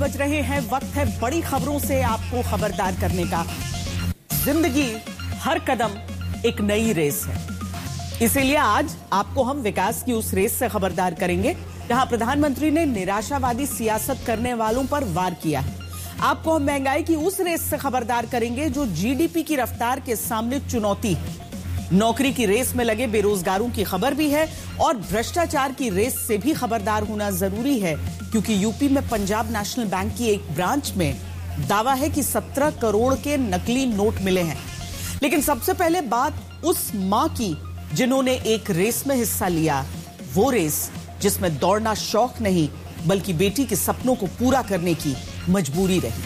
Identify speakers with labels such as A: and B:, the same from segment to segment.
A: बज रहे हैं, वक्त है बड़ी खबरों से आपको खबरदार करने का। जिंदगी हर कदम एक नई रेस है, इसीलिए आज आपको हम विकास की उस रेस से खबरदार करेंगे जहां प्रधानमंत्री ने निराशावादी सियासत करने वालों पर वार किया है। आपको हम महंगाई की उस रेस से खबरदार करेंगे जो जीडीपी की रफ्तार के सामने चुनौती है। नौकरी की रेस में लगे बेरोजगारों की खबर भी है और भ्रष्टाचार की रेस से भी खबरदार होना जरूरी है, क्योंकि यूपी में पंजाब नेशनल बैंक की एक ब्रांच में दावा है कि 17 करोड़ के नकली नोट मिले हैं। लेकिन सबसे पहले बात उस मां की जिन्होंने एक रेस में हिस्सा लिया, वो रेस जिसमें दौड़ना शौक नहीं बल्कि बेटी के सपनों को पूरा करने की मजबूरी रही।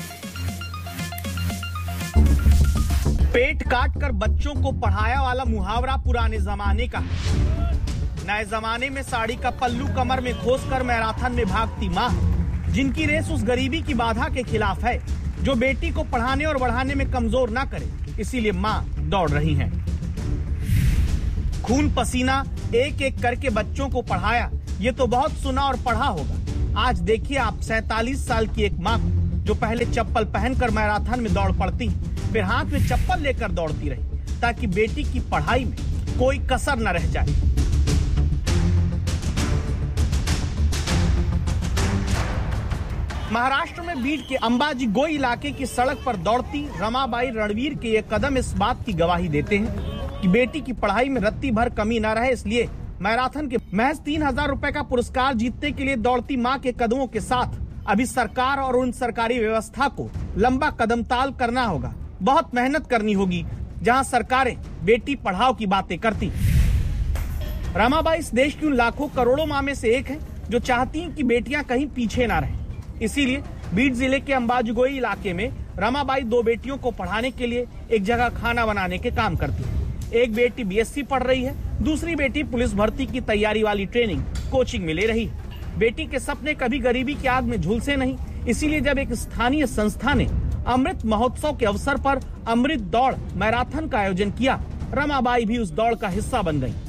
B: पेट काट कर बच्चों को पढ़ाया वाला मुहावरा पुराने जमाने का है। नए जमाने में साड़ी का पल्लू कमर में खोसकर मैराथन में भागती मां, जिनकी रेस उस गरीबी की बाधा के खिलाफ है जो बेटी को पढ़ाने और बढ़ाने में कमजोर ना करे, इसीलिए मां दौड़ रही हैं। खून पसीना एक एक करके बच्चों को पढ़ाया, ये तो बहुत सुना और पढ़ा होगा। आज देखिए आप 47 साल की एक मां को जो पहले चप्पल पहनकर मैराथन में दौड़ पड़ती, फिर हाथ में चप्पल लेकर दौड़ती रही ताकि बेटी की पढ़ाई में कोई कसर न रह जाए। महाराष्ट्र में बीड के अंबाजी गोई इलाके की सड़क पर दौड़ती रमाबाई रणवीर के ये कदम इस बात की गवाही देते हैं कि बेटी की पढ़ाई में रत्ती भर कमी न रहे, इसलिए मैराथन के महज 3000 रुपए का पुरस्कार जीतने के लिए दौड़ती मां के कदमों के साथ अभी सरकार और उन सरकारी व्यवस्था को लंबा कदमताल करना होगा। बहुत मेहनत करनी होगी। जहां सरकारें बेटी पढ़ाओ की बातें करती, रमाबाई इस देश की उन लाखों करोड़ों मां में से एक है जो चाहती हैं कि बेटियां कहीं पीछे ना रहें। इसीलिए बीड जिले के अंबाजगोई इलाके में रमाबाई 2 बेटियों को पढ़ाने के लिए एक जगह खाना बनाने के काम करती है। एक बेटी बीएससी पढ़ रही है, दूसरी बेटी पुलिस भर्ती की तैयारी वाली ट्रेनिंग कोचिंग में ले रही है। बेटी के सपने कभी गरीबी की आग में झुलसे नहीं, इसीलिए जब एक स्थानीय संस्था ने अमृत महोत्सव के अवसर पर अमृत दौड़ मैराथन का आयोजन किया, रमाबाई भी उस दौड़ का हिस्सा बन गई।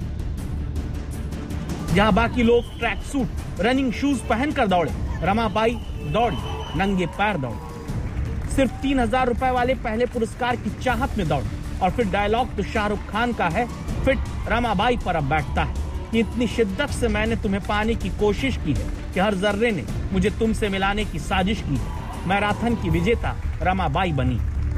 B: जहां बाकी लोग ट्रैक सूट रनिंग शूज पहनकर दौड़े, रमाबाई दौड़ी नंगे पैर दौड़ी। सिर्फ 3000 रुपए वाले पहले पुरस्कार की चाहत में दौड़ी और फिर डायलॉग तो शाहरुख खान का है, फिट रमाबाई पर अब बैठता है कि इतनी शिद्दत से मैंने तुम्हें पाने की कोशिश की है कि हर जर्रे ने मुझे तुमसे मिलाने की साजिश की है। मैराथन की विजेता रमाबाई बनी।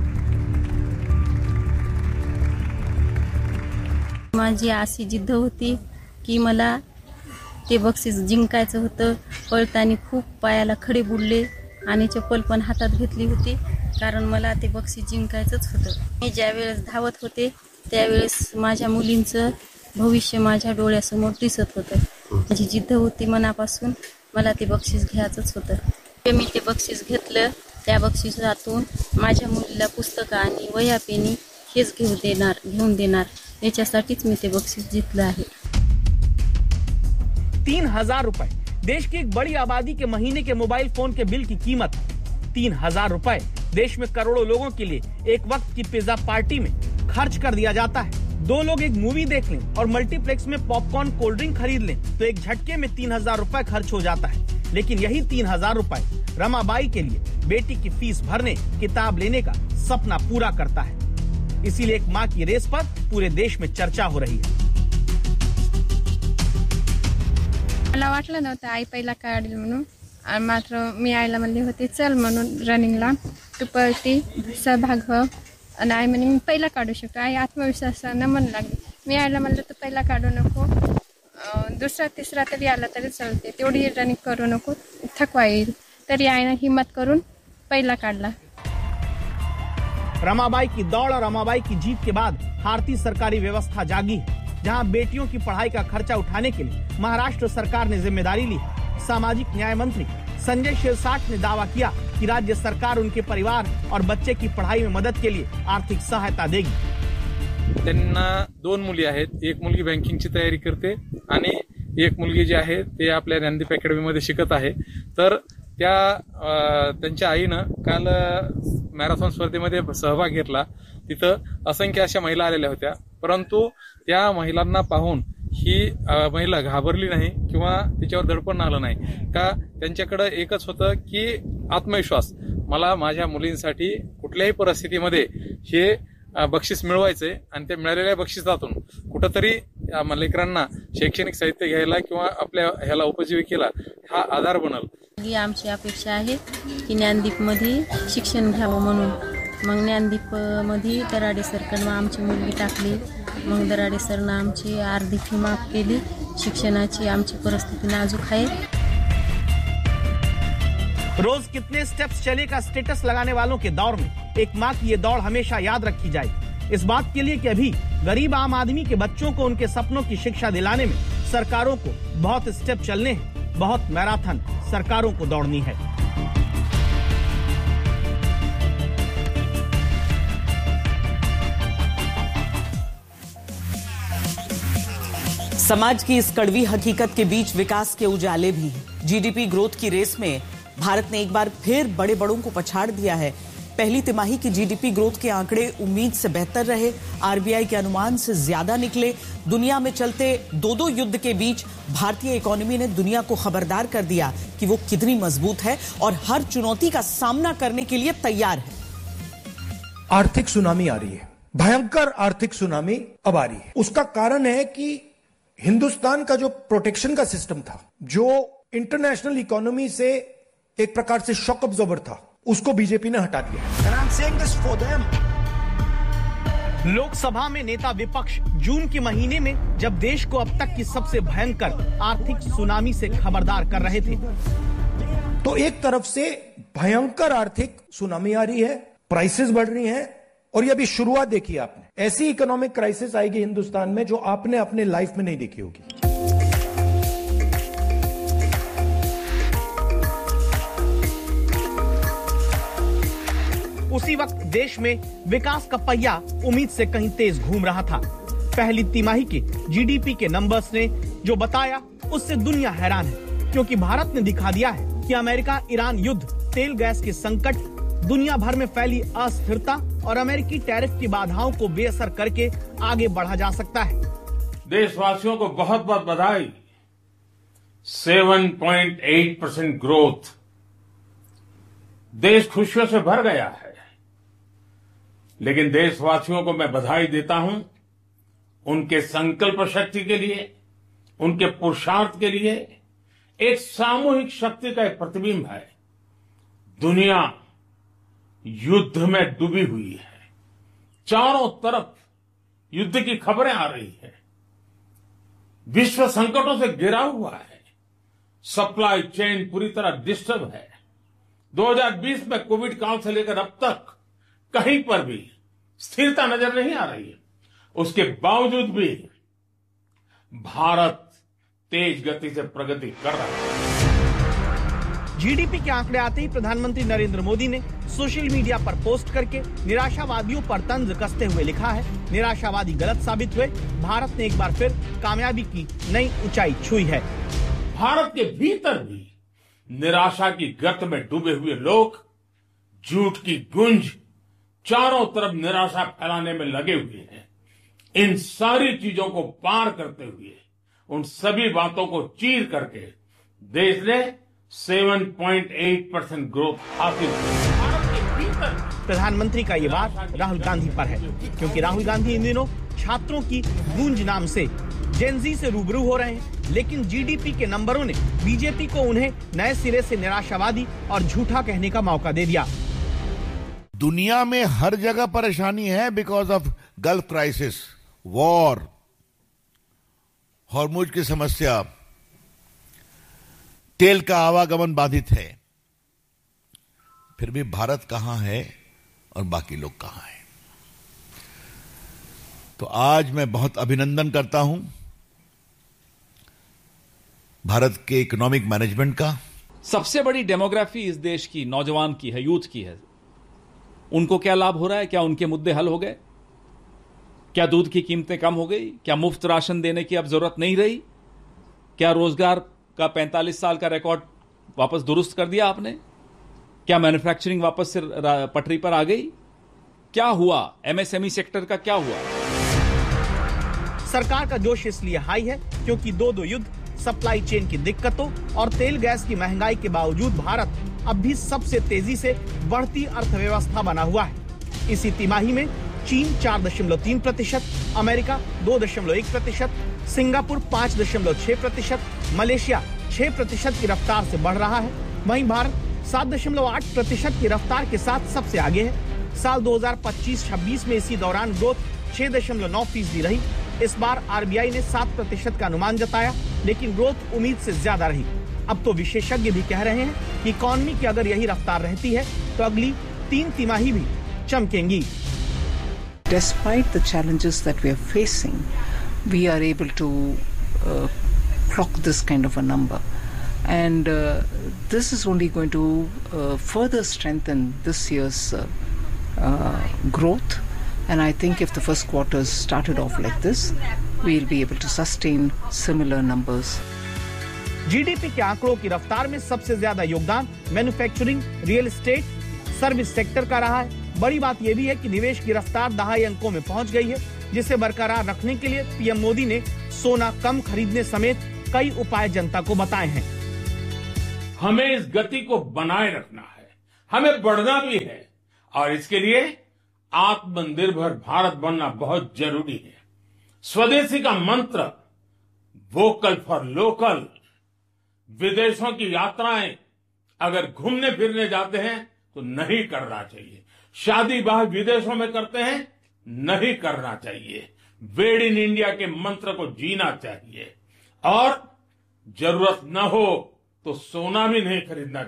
C: माझी अशी जिद्द होती की मला ते बक्षीस जिंकायचं होतं। पळताना खूप पायाला खडे बुडले आणि चप्पल पण हातात घेतली होती, कारण मला ते बक्षीस जिंकायचंच होतं। मी ज्यावेळेस धावत होते त्यावेळेस माझ्या मुलींचं भविष्य माझ्या डोळ्यासमोर दिसत होतं। माझी जिद्द होती मनापासून, मला ते बक्षीस घ्यायचंच होतं। मी ते बक्षीस घेतलं, त्या बक्षिसातून माझ्या मुलीला पुस्तकं आणि वह्या पेनी हेच घेऊन देणार याच्यासाठीच मी ते बक्षीस जिंकलं आहे।
B: 3000 रुपए देश की एक बड़ी आबादी के महीने के मोबाइल फोन के बिल की कीमत। 3000 रुपए देश में करोड़ों लोगों के लिए एक वक्त की पिज्जा पार्टी में खर्च कर दिया जाता है। 2 लोग एक मूवी देख लें और मल्टीप्लेक्स में पॉपकॉर्न कोल्ड ड्रिंक खरीद लें तो एक झटके में 3000 रुपए खर्च हो जाता है। लेकिन यही 3000 रुपए रमाबाई के लिए बेटी की फीस भरने, किताब लेने का सपना पूरा करता है। इसीलिए एक मां की रेस पर पूरे देश में चर्चा हो रही है।
D: मला वाटलं नव्हतं आई पहिला काढेल म्हणून, मात्र मी आईला म्हणले होते चल म्हणून रनिंगला, तू पळती सहभाग हो, आणि आई म्हणे मी पहिला काढू शकतो। आई आत्मविश्वासानं म्हणू लागली। मी आईला म्हणलं तू पहिला काढू नको, दुसरा तिसरा तरी आला तरी चालते, तेवढी रनिंग करू नको, थकवा येईल। तरी आईने हिम्मत करून पहिला काढला।
B: रमाबाई की दौड़ और रमाबाई की जीत के बाद भारतीय सरकारी व्यवस्था जागी है, जहां बेटियों की पढ़ाई का खर्चा उठाने के लिए महाराष्ट्र सरकार ने जिम्मेदारी ली। सामाजिक न्याय मंत्री संजय शिरसाट ने दावा किया कि राज्य सरकार उनके परिवार और बच्चे की पढ़ाई में मदद के लिए आर्थिक सहायता देगी।
E: त्यांना 2 मुली आहेत, एक मुलगी बँकिंगची तयारी करते आणि एक मुलगी जी आहे ते आपल्या ज्ञानदीप अकॅडमीमध्ये शिकत आहे। तर त्यांच्या आईनं काल मॅरेथॉन स्पर्धेमध्ये सहभाग घेतला। तिथं असंख्य अशा महिला आलेल्या होत्या, परंतु त्या महिलांना पाहून ही महिला घाबरली नाही किंवा तिच्यावर दडपण आलं नाही का। त्यांच्याकडे एकच होतं की आत्मविश्वास, मला माझ्या मुलींसाठी कुठल्याही परिस्थितीमध्ये हे बक्षीस मिळवायचंय आणि त्या मिळालेल्या बक्षिसातून कुठंतरी लेकरांना शैक्षणिक साहित्य घ्यायला किंवा आपल्या ह्याला उपजीविकेला हा आधार बनल.
C: आमची अपेक्षा आहे की ज्ञानदीपमध्ये शिक्षण घ्यावं म्हणून. मग ज्ञानदीपमध्ये दराडे सरकडनं आमची मुलगी टाकली. मग दराडे सरनं आमची अर्धी फी माफ केली. शिक्षणाची आमची परिस्थिती नाजूक आहे.
B: रोज कितने स्टेप्स चले का स्टेटस लगाने वालों के दौर में एक माँ की ये दौड़ हमेशा याद रखी जाएगी, इस बात के लिए कि अभी गरीब आम आदमी के बच्चों को उनके सपनों की शिक्षा दिलाने में सरकारों को बहुत स्टेप चलने हैं, बहुत मैराथन सरकारों को दौड़नी है.
A: समाज की इस कड़वी हकीकत के बीच विकास के उजाले भी हैं. जीडीपी ग्रोथ की रेस में भारत ने एक बार फिर बड़े बड़ों को पछाड़ दिया है. पहली तिमाही की जीडीपी ग्रोथ के आंकड़े उम्मीद से बेहतर रहे, आरबीआई के अनुमान से ज्यादा निकले. दुनिया में चलते दो युद्ध के बीच भारतीय इकोनॉमी ने दुनिया को खबरदार कर दिया कि वो कितनी मजबूत है और हर चुनौती का सामना करने के लिए तैयार है.
F: आर्थिक सुनामी आ रही है, भयंकर आर्थिक सुनामी अब आ रही है. उसका कारण है कि हिंदुस्तान का जो प्रोटेक्शन का सिस्टम था, जो इंटरनेशनल इकोनॉमी से एक प्रकार से शॉक अब्जॉर्बर था, उसको बीजेपी ने हटा दिया.
B: लोकसभा में नेता विपक्ष जून के महीने में जब देश को अब तक की सबसे भयंकर आर्थिक सुनामी से खबरदार कर रहे थे,
F: तो एक तरफ से भयंकर आर्थिक सुनामी आ रही है, प्राइसेस बढ़ रही हैं, और ये अभी शुरुआत देखी आपने. ऐसी इकोनॉमिक क्राइसिस आएगी हिंदुस्तान में जो आपने अपने लाइफ में नहीं देखी होगी.
B: उसी वक्त देश में विकास का पहिया उम्मीद से कहीं तेज घूम रहा था. पहली तिमाही के जीडीपी के नंबर्स ने जो बताया उससे दुनिया हैरान है, क्योंकि भारत ने दिखा दिया है कि अमेरिका ईरान युद्ध, तेल गैस के संकट, दुनिया भर में फैली अस्थिरता और अमेरिकी टैरिफ की बाधाओं को बेअसर करके आगे बढ़ा जा सकता है.
G: देशवासियों को बहुत बहुत बधाई. 7.8% ग्रोथ, देश खुशियों से भर गया है. लेकिन देशवासियों को मैं बधाई देता हूं उनके संकल्प शक्ति के लिए, उनके पुरुषार्थ के लिए. एक सामूहिक शक्ति का एक प्रतिबिंब है. दुनिया युद्ध में डूबी हुई है, चारों तरफ युद्ध की खबरें आ रही है, विश्व संकटों से घिरा हुआ है, सप्लाई चेन पूरी तरह डिस्टर्ब है. 2020 में कोविड काल से लेकर अब तक कहीं पर भी स्थिरता नजर नहीं आ रही है. उसके बावजूद भी भारत तेज गति से प्रगति कर रहा है.
B: जीडीपी के आंकड़े आते ही प्रधानमंत्री नरेंद्र मोदी ने सोशल मीडिया पर पोस्ट करके निराशावादियों पर तंज कसते हुए लिखा है, निराशावादी गलत साबित हुए, भारत ने एक बार फिर कामयाबी की नई ऊंचाई छुई है.
G: भारत के भीतर भी निराशा की गर्त में डूबे हुए लोग झूठ की गुंज, चारों तरफ निराशा फैलाने में लगे हुए हैं. इन सारी चीजों को पार करते हुए, उन सभी बातों को चीर करके देश ने 7.8% ग्रोथ हासिल की. भारत के भीतर
B: प्रधानमंत्री का ये बात राहुल गांधी पर है, क्योंकि राहुल गांधी इन दिनों छात्रों की गूंज नाम से जेनजी से रूबरू हो रहे हैं. लेकिन जीडीपी के नंबरों ने बीजेपी को उन्हें नए सिरे से निराशावादी और झूठा कहने का मौका दे दिया.
H: दुनिया में हर जगह परेशानी है because of gulf crisis, war, Hormuz की समस्या, तेल का आवागमन बाधित है. फिर भी भारत कहां है और बाकी लोग कहां हैं? तो आज मैं बहुत अभिनंदन करता हूं भारत के इकोनॉमिक मैनेजमेंट का.
I: सबसे बड़ी डेमोग्राफी इस देश की नौजवान की है, यूथ की है. उनको क्या लाभ हो रहा है? क्या उनके मुद्दे हल हो गए? क्या दूध की कीमतें कम हो गई? क्या मुफ्त राशन देने की अब जरूरत नहीं रही? क्या रोजगार का 45 साल का रिकॉर्ड वापस दुरुस्त कर दिया आपने? क्या मैन्युफैक्चरिंग वापस से पटरी पर आ गई? क्या हुआ? एमएसएमई सेक्टर का क्या हुआ?
B: सरकार का जोश इसलिए हाई है क्योंकि दो युद्ध, सप्लाई चेन की दिक्कतों और तेल गैस की महंगाई के बावजूद भारत अब भी सबसे तेजी से बढ़ती अर्थव्यवस्था बना हुआ है। इसी तिमाही में चीन 4.3%, अमेरिका 2.1%, सिंगापुर 5.6%, मलेशिया 6% की रफ्तार से बढ़ रहा है। वहीं भारत 7.8% की रफ्तार के साथ सबसे आगे है। साल 2025-26 में इसी दौरान ग्रोथ 6.9% रही। इस बार आरबीआई ने 7% का अनुमान जताया, लेकिन ग्रोथ उम्मीद से ज्यादा रही। अब तो विशेषज्ञ भी कह रहे हैं कि इकॉनमी की अगर यही रफ्तार रहती है तो अगली 3 तिमाही भी चमकेंगी।
J: Despite the challenges that we are facing, we are able to clock this kind of a number. And this is only going to further strengthen this year's growth. And I think if the first quarter started off like this, we'll be able to sustain similar numbers.
B: GDP के आंकड़ों की रफ्तार में सबसे ज्यादा योगदान manufacturing, real estate, service sector का रहा है। बड़ी बात यह भी है कि निवेश की रफ्तार दहाई अंकों में पहुंच गई है, जिसे बरकरार रखने के लिए पीएम मोदी ने सोना कम खरीदने समेत कई उपाय जनता को बताए हैं।
G: हमें इस गति को बनाए रखना है, हमें बढ़ना भी है और इसके लिए आत्मनिर्भर भारत बनना बहुत जरूरी है। स्वदेशी का मंत्र वोकल फॉर लोकल, विदेशों की यात्राएं अगर घूमने फिरने जाते हैं तो नहीं करना चाहिए। शादी ब्याह विदेशों में करते हैं, नहीं करना चाहिए। मेड इन इंडिया के मंत्र को जीना चाहिए और जरूरत न हो तो सोना भी नहीं खरीदना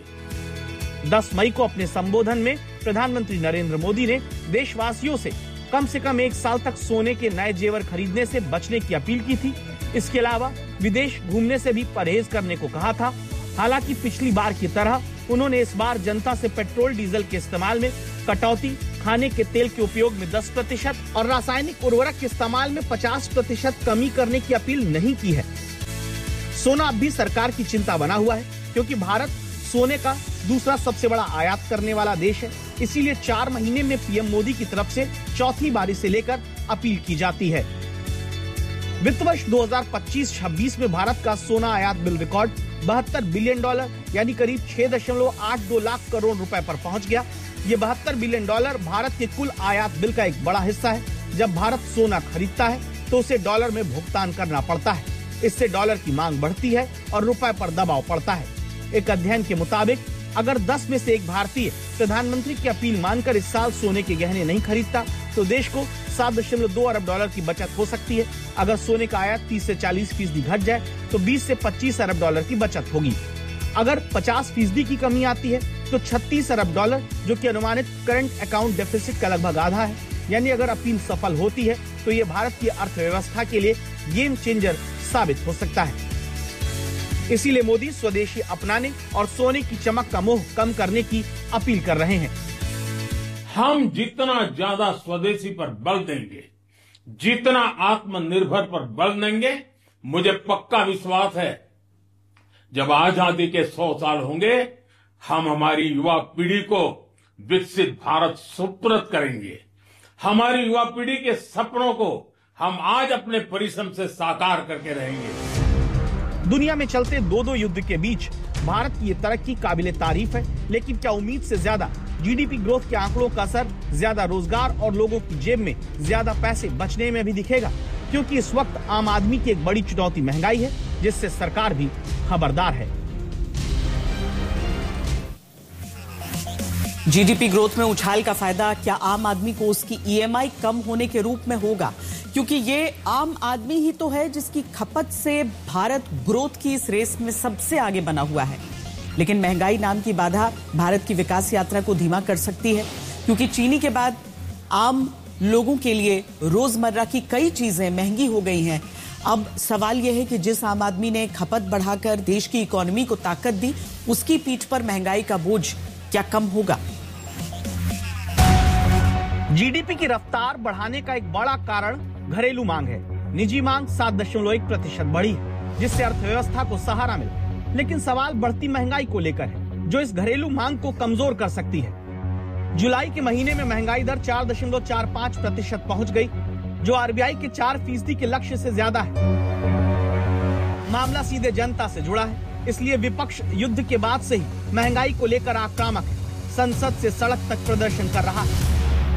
G: चाहिए।
B: 10 मई को अपने संबोधन में प्रधानमंत्री नरेंद्र मोदी ने देशवासियों से कम 1 साल तक सोने के नए जेवर खरीदने से बचने की अपील की थी। इसके अलावा विदेश घूमने से भी परहेज करने को कहा था। हालांकि पिछली बार की तरह उन्होंने इस बार जनता से पेट्रोल डीजल के इस्तेमाल में कटौती, खाने के तेल के उपयोग में 10% और रासायनिक उर्वरक के इस्तेमाल में 50% कमी करने की अपील नहीं की है। सोना अब भी सरकार की चिंता बना हुआ है, क्योंकि भारत सोने का दूसरा सबसे बड़ा आयात करने वाला देश है। इसीलिए 4 महीने में पीएम मोदी की तरफ से चौथी बारी से लेकर अपील की जाती है। वित्त वर्ष 2025-26 में भारत का सोना आयात बिल रिकॉर्ड $72 बिलियन यानी करीब 6.82 लाख करोड़ रुपए पर पहुंच गया। ये $72 बिलियन भारत के कुल आयात बिल का एक बड़ा हिस्सा है। जब भारत सोना खरीदता है तो उसे डॉलर में भुगतान करना पड़ता है। इससे डॉलर की मांग बढ़ती है और रुपए पर दबाव पड़ता है। एक अध्ययन के मुताबिक अगर 10 में से एक भारतीय प्रधानमंत्री की अपील मानकर इस साल सोने के गहने नहीं खरीदता तो देश को $7.2 अरब की बचत हो सकती है। अगर सोने का आयात 30 से 40% घट जाए तो 20 से 25 अरब की बचत होगी। अगर 50% की कमी आती है तो $36 अरब, जो कि अनुमानित करंट अकाउंट डेफिसिट का लगभग आधा है। यानी अगर अपील सफल होती है तो ये भारत की अर्थव्यवस्था के लिए गेम चेंजर साबित हो सकता है। इसीलिए मोदी स्वदेशी अपनाने और सोने की चमक का मोह कम करने की अपील कर रहे हैं।
G: हम जितना ज्यादा स्वदेशी पर बल देंगे, जितना आत्मनिर्भर पर बल देंगे, मुझे पक्का विश्वास है जब आजादी के 100 साल होंगे, हम हमारी युवा पीढ़ी को विकसित भारत सुपुर्द करेंगे। हमारी युवा पीढ़ी के सपनों को हम आज अपने परिश्रम से साकार करके रहेंगे।
B: दुनिया में चलते 2 युद्ध के बीच भारत की ये तरक्की काबिले तारीफ है, लेकिन क्या उम्मीद से ज्यादा जीडीपी ग्रोथ के आंकड़ों का असर ज्यादा रोजगार और लोगों की जेब में ज्यादा पैसे बचने में भी दिखेगा? क्योंकि इस वक्त आम आदमी की एक बड़ी चुनौती महंगाई है, जिससे सरकार भी खबरदार है।
A: जीडीपी ग्रोथ में उछाल का फायदा क्या आम आदमी को उसकी ईएमआई कम होने के रूप में होगा? क्योंकि ये आम आदमी ही तो है जिसकी खपत से भारत ग्रोथ की इस रेस में सबसे आगे बना हुआ है। लेकिन महंगाई नाम की बाधा भारत की विकास यात्रा को धीमा कर सकती है, क्योंकि चीनी के बाद आम लोगों के लिए रोजमर्रा की कई चीजें महंगी हो गई हैं। अब सवाल यह है कि जिस आम आदमी ने खपत बढ़ाकर देश की इकोनॉमी को ताकत दी, उसकी पीठ पर महंगाई का बोझ क्या कम होगा?
B: जीडीपी की रफ्तार बढ़ाने का एक बड़ा कारण घरेलू मांग है। निजी मांग 7.1% बढ़ी, जिससे अर्थव्यवस्था को सहारा मिला। लेकिन सवाल बढ़ती महंगाई को लेकर है, जो इस घरेलू मांग को कमजोर कर सकती है। जुलाई के महीने में महंगाई दर 4.45% पहुंच गई, जो आरबीआई के 4% के लक्ष्य से ज्यादा है। मामला सीधे जनता से जुड़ा है। इसलिए विपक्ष युद्ध के बाद से ही महंगाई को लेकर आक्रामक है। संसद से सड़क तक प्रदर्शन कर रहा है।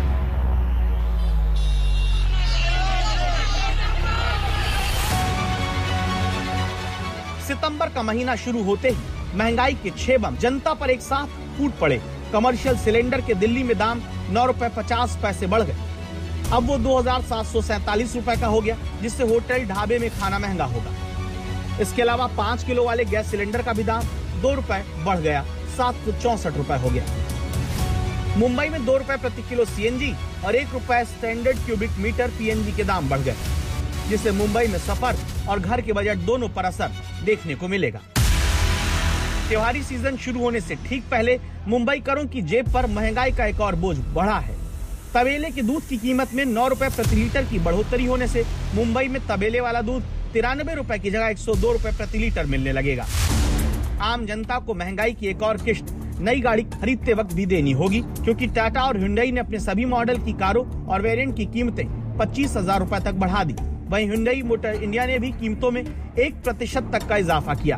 B: सितंबर का महीना शुरू होते ही महंगाई के 6 बम जनता पर एक साथ फूट पड़े। कमर्शियल सिलेंडर के दिल्ली में दाम 9 रुपए 50 पैसे बढ़ गए। अब वो 2,747 रुपए का हो गया, जिससे होटल ढाबे में खाना महंगा होगा। इसके अलावा 5 किलो वाले गैस सिलेंडर का भी दाम 2 रुपए बढ़ गया, 764 रुपए हो गया। मुंबई में 2 रुपए प्रति किलो सीएनजी और 1 रुपए स्टैंडर्ड क्यूबिक मीटर पीएनजी के दाम बढ़ गए, जिससे मुंबई में सफर और घर के बजट दोनों पर असर देखने को मिलेगा। त्योहारी सीजन शुरू होने से ठीक पहले मुंबईकरों की जेब पर महंगाई का एक और बोझ बढ़ा है। तबेले के दूध की कीमत में 9 रुपए प्रति लीटर की बढ़ोतरी होने से मुंबई में तबेले वाला दूध 93 रुपए की जगह 102 रुपए प्रति लीटर मिलने लगेगा। आम जनता को महंगाई की एक और किश्त नई गाड़ी खरीदते वक्त भी देनी होगी, क्योंकि टाटा और हुंडई ने अपने सभी मॉडल की कारों और वेरिएंट की कीमतें 25,000 रुपए तक बढ़ा दी। वहीं हुंडई मोटर इंडिया ने भी कीमतों में 1% तक का इजाफा किया।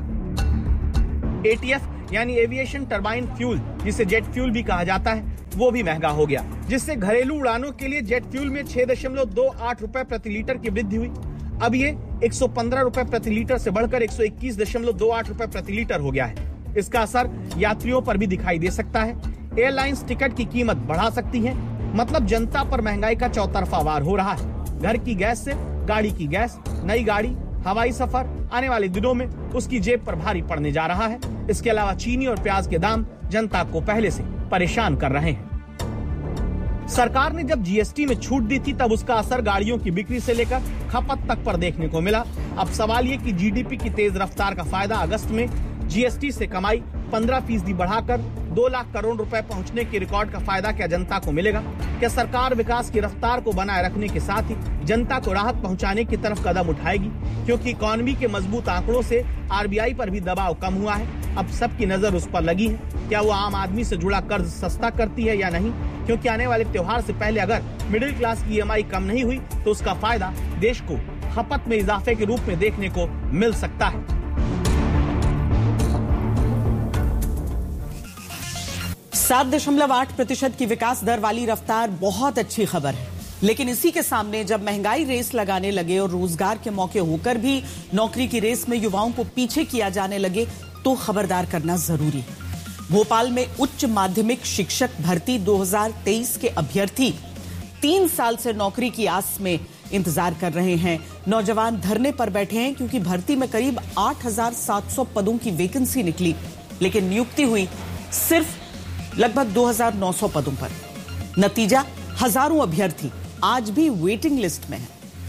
B: ATF यानी एविएशन टरबाइन फ्यूल, जिसे जेट फ्यूल भी कहा जाता है, वो भी महंगा हो गया, जिससे घरेलू उड़ानों के लिए जेट फ्यूल में 6.28 रुपए प्रति लीटर की वृद्धि हुई। अब ये 115 रुपए प्रति लीटर से बढ़कर 121.28 रुपए प्रति लीटर हो गया है। इसका असर यात्रियों पर भी दिखाई दे सकता है। एयरलाइंस टिकट की कीमत बढ़ा सकती है, मतलब जनता पर महंगाई का चौतरफा वार हो रहा है। घर की गैस से गाड़ी की गैस, नई गाड़ी, हवाई सफर आने वाले दिनों में उसकी जेब पर भारी पड़ने जा रहा है। इसके अलावा चीनी और प्याज के दाम जनता को पहले से परेशान कर रहे हैं। सरकार ने जब जीएसटी में छूट दी थी, तब उसका असर गाड़ियों की बिक्री से लेकर खपत तक पर देखने को मिला। अब सवाल ये कि जीडीपी की तेज रफ्तार का फायदा अगस्त में जीएसटी से कमाई 15% बढ़ाकर 2 लाख करोड़ रुपए पहुंचने के रिकॉर्ड का फायदा क्या जनता को मिलेगा? क्या सरकार विकास की रफ्तार को बनाए रखने के साथ ही जनता को राहत पहुंचाने की तरफ कदम उठाएगी? क्योंकि इकोनॉमी के मजबूत आंकड़ों से आरबीआई पर भी दबाव कम हुआ है। अब सबकी नजर उस पर लगी है। क्या वो आम आदमी से जुड़ा कर्ज सस्ता करती है या नहीं? क्योंकि आने वाले त्योहार से पहले अगर मिडिल क्लास की ईएमआई कम नहीं हुई तो उसका फायदा देश को खपत में इजाफे के रूप में देखने को मिल सकता है।
A: 7.8% की विकास दर वाली रफ्तार बहुत अच्छी खबर है, लेकिन इसी के सामने जब महंगाई रेस लगाने लगे और रोजगार के मौके होकर भी नौकरी की रेस में युवाओं को पीछे किया जाने लगे, तो खबरदार करना जरूरी है। भोपाल में उच्च माध्यमिक शिक्षक भर्ती 2023 के अभ्यर्थी 3 साल से नौकरी की आस में इंतजार कर रहे हैं। नौजवान धरने पर बैठे हैं क्योंकि भर्ती में करीब 8,700 पदों की वैकेंसी निकली, लेकिन नियुक्ति हुई सिर्फ लगभग 2,900 पदों पर। नतीजा, हजारों अभ्यर्थी आज भी वेटिंग लिस्ट में हैं।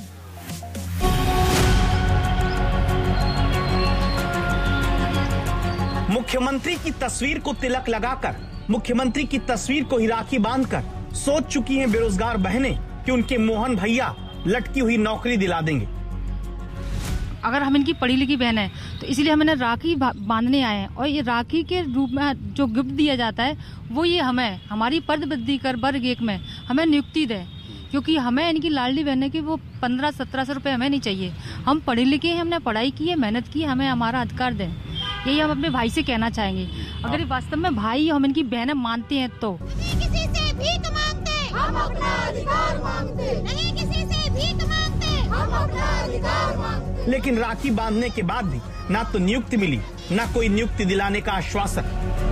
B: मुख्यमंत्री की तस्वीर को तिलक लगाकर, मुख्यमंत्री की तस्वीर को ही राखी बांधकर सोच चुकी हैं बेरोजगार बहनें कि उनके मोहन भैया लटकी हुई नौकरी दिला देंगे।
K: अगर हम इनकी पढ़ी लिखी बहन है तो इसीलिए हम इन्हें राखी बांधने आए हैं, और ये राखी के रूप में जो गिफ्ट दिया जाता है वो ये हमें हमारी पद वृद्धि कर वर्ग 1 में हमें नियुक्ति दे, क्योंकि हमें इनकी लाडली बहन की वो 1500-1700 रुपये हमें नहीं चाहिए। हम पढ़े लिखे हैं, हमने पढ़ाई की है, मेहनत की, हमें हमारा अधिकार दें। यही हम अपने भाई से कहना चाहेंगे। अगर ये वास्तव में भाई हम इनकी बहनें मानते हैं तो।
L: किसी से भीख मांगते, हम अपना अधिकार मांगते, नहीं किसी से भीख मांगते, हम अपना अधिकार मांगते।
B: लेकिन राखी बांधने के बाद भी ना तो नियुक्ति मिली, ना कोई नियुक्ति दिलाने का आश्वासन।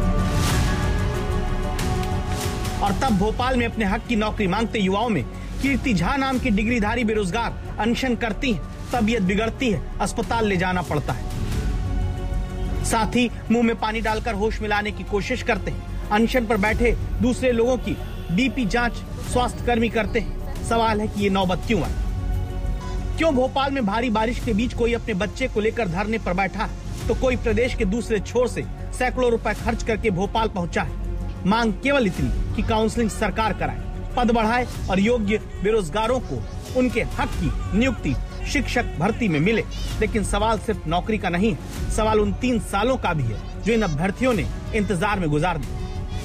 B: और तब भोपाल में अपने हक की नौकरी मांगते युवाओं में कीर्ति झा नाम की डिग्रीधारी बेरोजगार अनशन करती है, तबीयत बिगड़ती है, अस्पताल ले जाना पड़ता है। साथ ही मुंह में पानी डालकर होश मिलाने की कोशिश करते हैं। अनशन पर बैठे दूसरे लोगों की बीपी जांच स्वास्थ्य कर्मी करते हैं। सवाल है कि ये नौबत क्यों आई? क्यों भोपाल में भारी बारिश के बीच कोई अपने बच्चे को लेकर धरने पर बैठा है, तो कोई प्रदेश के दूसरे छोर से सैकड़ों रुपए खर्च करके भोपाल पहुंचा है। मांग केवल इतनी कि काउंसलिंग सरकार कराए, पद बढ़ाए और योग्य बेरोजगारों को उनके हक की नियुक्ति शिक्षक भर्ती में मिले। लेकिन सवाल सिर्फ नौकरी का नहीं है, सवाल उन 3 सालों का भी है जो इन अभ्यर्थियों ने इंतजार में गुजार दिया।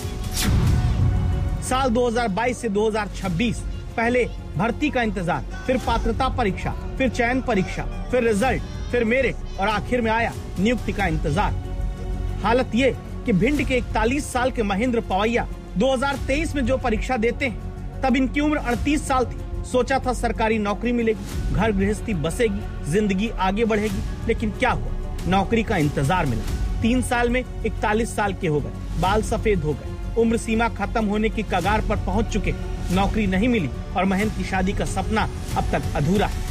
B: साल 2022 से 2026 पहले भर्ती का इंतजार, फिर पात्रता परीक्षा, फिर चयन परीक्षा, फिर रिजल्ट, फिर मेरिट और आखिर में आया नियुक्ति का इंतजार। हालत ये कि भिंड के 41 साल के महेंद्र पवैया 2023 में जो परीक्षा देते हैं तब इनकी उम्र 38 साल थी। सोचा था सरकारी नौकरी मिलेगी, घर गृहस्थी बसेगी, जिंदगी आगे बढ़ेगी, लेकिन क्या हुआ? नौकरी का इंतजार मिला। 3 साल में 41 साल के हो गए, बाल सफेद हो गए, उम्र सीमा खत्म होने की कगार पर पहुंच चुके, नौकरी नहीं मिली और महेंद्र की शादी का सपना अब तक अधूरा है।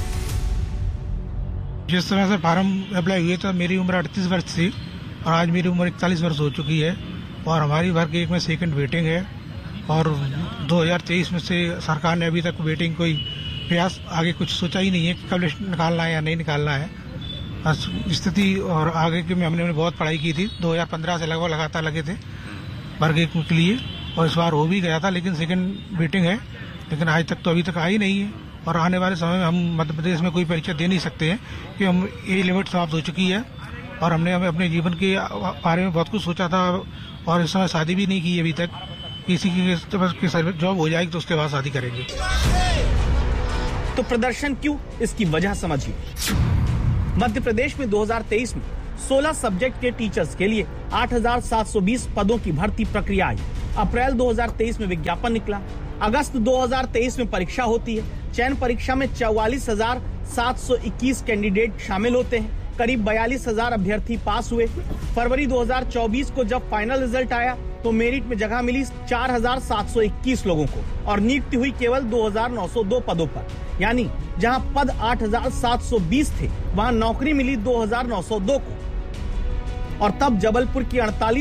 M: जिस तरह से फार्म अप्लाई हुए तो मेरी उम्र 38 वर्ष थी और आज मेरी उम्र 41 वर्ष हो चुकी है और हमारी वर्ग 1 में सेकंड वेटिंग है और 2023 में से सरकार ने अभी तक वेटिंग कोई प्रयास आगे कुछ सोचा ही नहीं है कि कब लिस्ट निकालना है या नहीं निकालना है। स्थिति और आगे के में हमने बहुत पढ़ाई की थी, 2015 से लगभग लगातार लगे थे वर्ग 1 के लिए और इस बार हो भी गया था, लेकिन सेकंड वेटिंग है, लेकिन आज तक तो अभी तक आई नहीं है और आने वाले समय में हम मध्य प्रदेश में कोई परीक्षा दे नहीं सकते हैं कि हम एज लिमिट समाप्त हो चुकी है और हमने अपने जीवन के बारे में बहुत कुछ सोचा था और इस समय शादी भी नहीं की अभी तक। किसी की जॉब हो जाएगी तो उसके बाद शादी करेंगे।
B: तो प्रदर्शन क्यों? इसकी वजह समझिए। मध्य प्रदेश में 2023 में 16 सब्जेक्ट के टीचर्स के लिए 8,720 पदों की भर्ती प्रक्रिया आई। अप्रैल 2023 में विज्ञापन निकला, अगस्त 2023 में परीक्षा होती है। चयन परीक्षा में 44,721 कैंडिडेट शामिल होते हैं, करीब 42,000 अभ्यर्थी पास हुए। फरवरी 2024 को जब फाइनल रिजल्ट आया तो मेरिट में जगह मिली 4,721 लोगों को और नियुक्ति हुई केवल 2,902 पदों पर, यानी जहां पद 8,720 थे वहां नौकरी मिली 2,902 को। और तब जबलपुर की 48